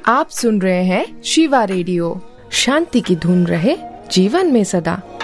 आप सुन रहे हैं शिवा रेडियो। शांति की धुन रहे जीवन में सदा।